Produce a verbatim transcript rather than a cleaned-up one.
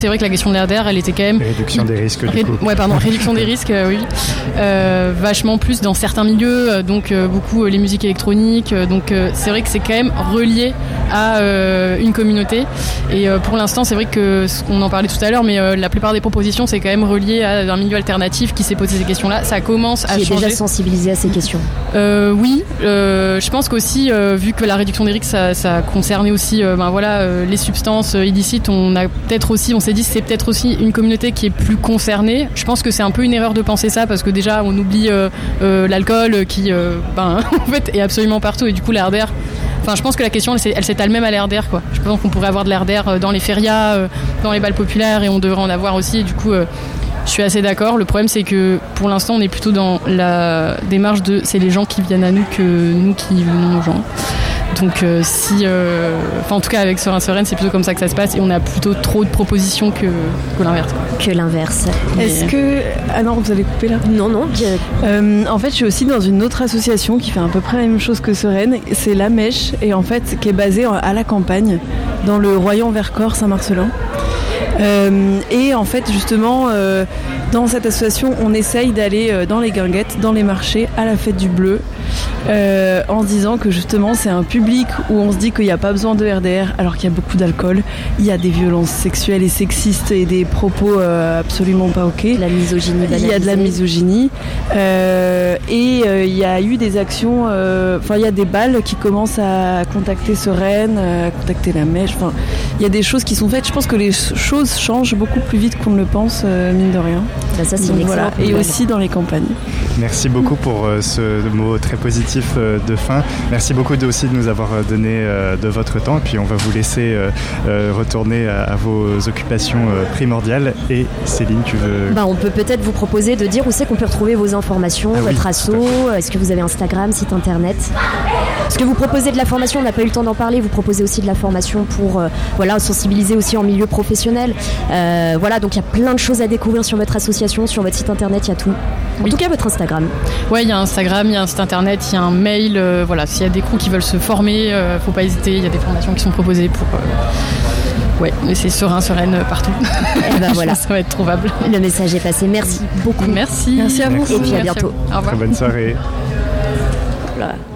C'est vrai que la question de l'R D R, elle était quand même... Réduction des risques, du Ré... coup. Ouais, pardon, réduction des risques, euh, oui. Euh, vachement plus dans certains milieux, euh, donc euh, beaucoup euh, les musiques électroniques. Euh, donc euh, c'est vrai que c'est quand même relié à euh, une communauté. Et euh, pour l'instant, c'est vrai que, on en parlait tout à l'heure, mais euh, la plupart des propositions, c'est quand même relié à un milieu alternatif qui s'est posé ces questions-là. Ça commence à qui changer. Qui est déjà sensibilisé à ces questions. Euh, oui, euh, je pense qu'aussi, euh, vu que la réduction des risques, ça, ça concernait aussi euh, ben voilà, euh, les substances illicites, on a peut-être aussi, on s'est dit c'est peut-être aussi une communauté qui est plus concernée. Je pense que c'est un peu une erreur de penser ça parce que déjà on oublie euh, euh, l'alcool qui euh, ben, en fait est absolument partout et du coup l'R D R, enfin je pense que la question elle, elle s'étale même à l'R D R quoi. Je pense qu'on pourrait avoir de l'R D R dans les férias, euh, dans les bals populaires et on devrait en avoir aussi et du coup euh, je suis assez d'accord. Le problème c'est que pour l'instant on est plutôt dans la démarche de c'est les gens qui viennent à nous que nous qui venons aux gens. Donc euh, si, euh, enfin en tout cas avec Serein Sereine c'est plutôt comme ça que ça se passe et on a plutôt trop de propositions que, que l'inverse. Quoi. Que l'inverse. Mais... Est-ce que... Ah non, vous avez coupé là ? Non, non. Euh, en fait je suis aussi dans une autre association qui fait à peu près la même chose que Sereine, c'est La Mèche et en fait qui est basée à la campagne dans le Royan-Vercors Saint-Marcelin. Euh, et en fait justement euh, dans cette association on essaye d'aller euh, dans les guinguettes, dans les marchés, à la fête du bleu euh, en se disant que justement c'est un public où on se dit qu'il n'y a pas besoin de R D R alors qu'il y a beaucoup d'alcool, il y a des violences sexuelles et sexistes et des propos euh, absolument pas ok, la misogynie banalisée. Il y a de la misogynie euh, et euh, il y a eu des actions, enfin euh, il y a des balles qui commencent à contacter Sereine, à contacter La Mèche, enfin il y a des choses qui sont faites. Je pense que les choses changent beaucoup plus vite qu'on ne le pense, euh, mine de rien. Ben ça, c'est Donc, une voilà. Et aussi dans les campagnes. Merci beaucoup pour euh, ce mot très positif euh, de fin. Merci beaucoup de, aussi de nous avoir donné euh, de votre temps. Et puis on va vous laisser euh, euh, retourner à, à vos occupations euh, primordiales. Et Céline, tu veux... Ben, on peut peut-être vous proposer de dire où c'est qu'on peut retrouver vos informations, ah, votre oui, asso. Est-ce que vous avez Instagram, site internet ? Est-ce que vous proposez de la formation ? On n'a pas eu le temps d'en parler. Vous proposez aussi de la formation pour euh, voilà, sensibiliser aussi en milieu professionnel. Euh, voilà, donc il y a plein de choses à découvrir sur votre association, sur votre site internet, il y a tout. En oui. tout cas, votre Instagram. Ouais, il y a Instagram, il y a un site internet, il y a un mail. Euh, voilà, s'il y a des crews qui veulent se former, euh, faut pas hésiter. Il y a des formations qui sont proposées pour. Euh... Ouais, mais c'est Serein, Sereine partout. Et ben voilà, ça va être trouvable. Le message est passé. Merci beaucoup. Merci. Merci à vous. Merci. Et puis à Merci bientôt. À vous. Au revoir. Très bonne soirée. Voilà.